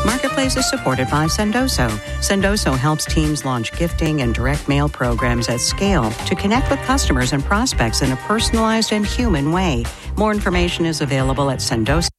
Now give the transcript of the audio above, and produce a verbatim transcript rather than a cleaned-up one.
Marketplace is supported by Sendoso. Sendoso helps teams launch gifting and direct mail programs at scale to connect with customers and prospects in a personalized and human way. More information is available at Sendoso.